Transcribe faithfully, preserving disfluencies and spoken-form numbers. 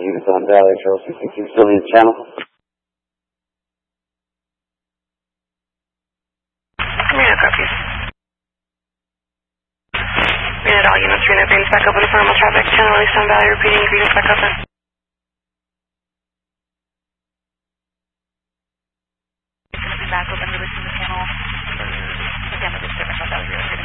Unison Valley, Trail six sixty, still in channel. Reno, copy. Reno, all units, Reno, greens back open for normal traffic. Channel Unison Valley, repeating, greens back open.